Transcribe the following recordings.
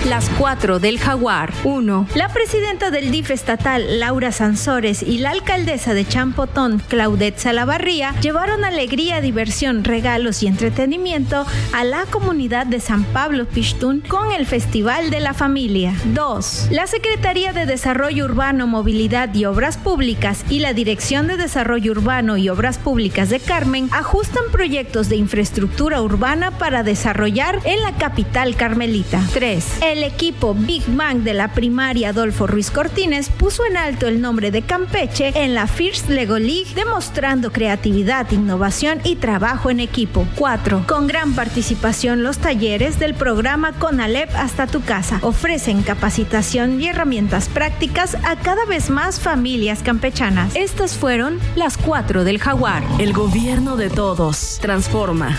Las 4 del Jaguar. 1. La presidenta del DIF estatal, Laura Sansores, y la alcaldesa de Champotón, Claudette Salavarría, llevaron alegría, diversión, regalos y entretenimiento a la comunidad de San Pablo Pixtún con el Festival de la Familia. 2. La Secretaría de Desarrollo Urbano, Movilidad y Obras Públicas y la Dirección de Desarrollo Urbano y Obras Públicas de Carmen ajustan proyectos de infraestructura urbana para desarrollar en la capital carmelita. 3. El equipo Big Bang de la primaria Adolfo Ruiz Cortines puso en alto el nombre de Campeche en la First Lego League, demostrando creatividad, innovación y trabajo en equipo. 4. Con gran participación, los talleres del programa Conalep Hasta Tu Casa ofrecen capacitación y herramientas prácticas a cada vez más familias campechanas. Estas fueron las 4 del Jaguar. El gobierno de todos. Transforma.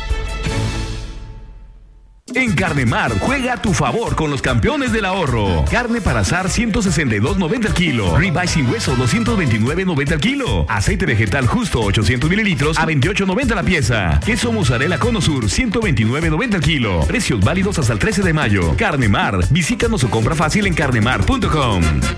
En Carnemar, juega a tu favor con los campeones del ahorro. Carne para asar 162.90 al kilo. Ribeye sin hueso 229.90 al kilo. Aceite vegetal justo 800 mililitros a 28.90 la pieza. Queso mozzarella Cono Sur 129.90 al kilo. Precios válidos hasta el 13 de mayo. Carnemar, visítanos o compra fácil en carnemar.com.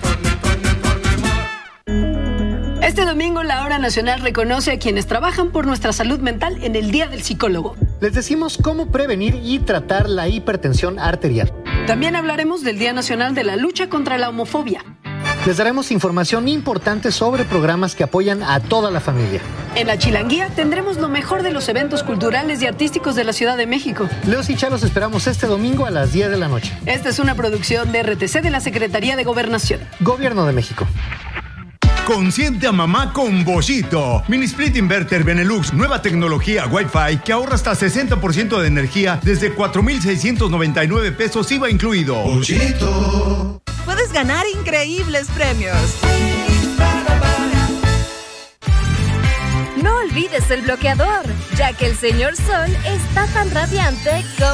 Este domingo la Hora Nacional reconoce a quienes trabajan por nuestra salud mental en el Día del Psicólogo. Les decimos cómo prevenir y tratar la hipertensión arterial. También hablaremos del Día Nacional de la Lucha contra la Homofobia. Les daremos información importante sobre programas que apoyan a toda la familia. En la Chilanguía tendremos lo mejor de los eventos culturales y artísticos de la Ciudad de México. Leos y Chalos esperamos este domingo a las 10 de la noche. Esta es una producción de RTC de la Secretaría de Gobernación. Gobierno de México. Consiente a mamá con Boschito. Mini Split Inverter Benelux, nueva tecnología Wi-Fi que ahorra hasta 60% de energía desde 4,699 pesos IVA incluido. Boschito. Puedes ganar increíbles premios. No olvides el bloqueador, ya que el señor Sol está tan radiante como